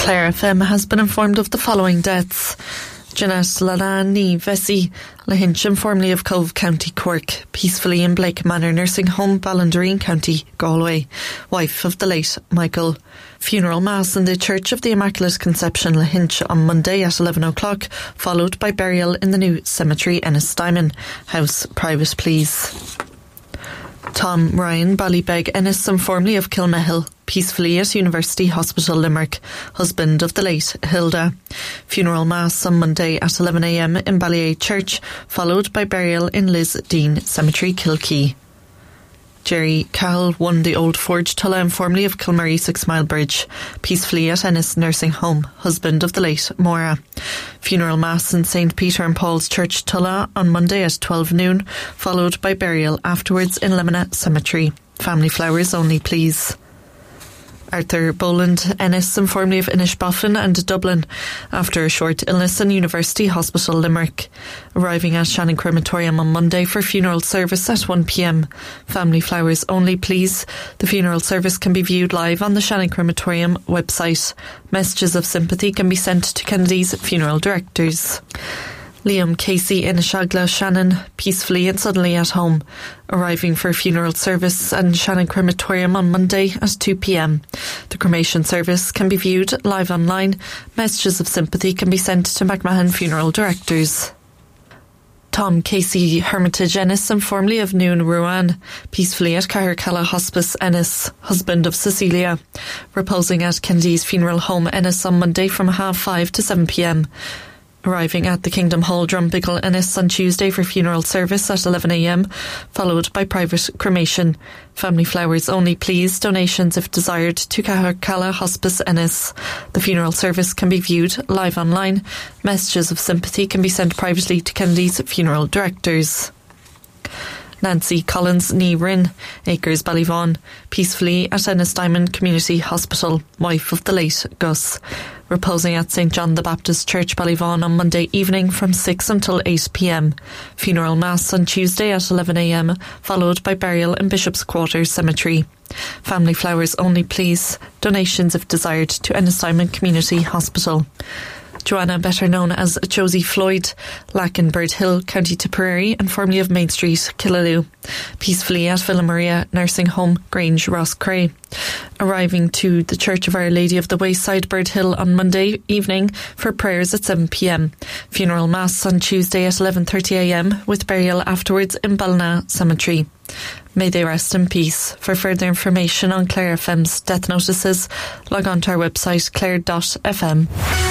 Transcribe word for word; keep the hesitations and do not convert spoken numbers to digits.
Clare F M has been informed of the following deaths. Jeanette Lalani Vesey, Lahincham, formerly of Cove, County Cork, peacefully in Blake Manor Nursing Home, Ballindereen, County Galway, wife of the late Michael. Funeral Mass in the Church of the Immaculate Conception, Lahinch, on Monday at eleven o'clock, followed by burial in the new cemetery, Ennistimon. House private, please. Tom Ryan Ballybeg Ennis, formerly of Kilmahill, peacefully at University Hospital Limerick, husband of the late Hilda. Funeral Mass on Monday at eleven a m in Ballyea Church, followed by burial in Liz Dean Cemetery, Kilkee. Jerry Cahill won the Old Forge Tulla, and formerly of Kilmurray Six Mile Bridge, peacefully at Ennis Nursing Home, husband of the late Maura. Funeral Mass in Saint Peter and Paul's Church Tulla on Monday at twelve noon, followed by burial afterwards in Lemina Cemetery. Family flowers only, please. Arthur Boland Ennis, formerly of Inishboffin and Dublin, after a short illness in University Hospital Limerick, arriving at Shannon Crematorium on Monday for funeral service at one p m. Family flowers only, please. The funeral service can be viewed live on the Shannon Crematorium website. Messages of sympathy can be sent to Kennedy's funeral directors. Liam Casey in Shagla Shannon, peacefully and suddenly at home, arriving for a funeral service at Shannon Crematorium on Monday at two p m. The cremation service can be viewed live online. Messages of sympathy can be sent to McMahon Funeral Directors. Tom Casey Hermitage Ennis, formerly of Noon Ruan, peacefully at Cahercalla Hospice Ennis, husband of Cecilia, reposing at Kennedy's Funeral Home Ennis on Monday from half five to seven p m. Arriving at the Kingdom Hall Drumbigle Ennis on Tuesday for funeral service at eleven a m, followed by private cremation. Family flowers only, please. Donations, if desired, to Cahercalla Hospice Ennis. The funeral service can be viewed live online. Messages of sympathy can be sent privately to Kennedy's funeral directors. Nancy Collins Ní Rin, Acres Ballyvaughan, peacefully at Ennistimon Community Hospital, wife of the late Gus, reposing at Saint John the Baptist Church Ballyvaughan on Monday evening from six until eight p m. Funeral Mass on Tuesday at eleven a m, followed by burial in Bishop's Quarters Cemetery. Family flowers only, please. Donations, if desired, to Ennistimon Community Hospital. Joanna, better known as Josie Floyd, Lackenbird Hill, County Tipperary, and formerly of Main Street, Killaloe, peacefully at Villa Maria Nursing Home, Grange, Rosscray, arriving to the Church of Our Lady of the Wayside, Bird Hill, on Monday evening for prayers at seven p m. Funeral Mass on Tuesday at eleven thirty a m, with burial afterwards in Ballina Cemetery. May they rest in peace. For further information on Clare F M's death notices, log on to our website clare dot f m.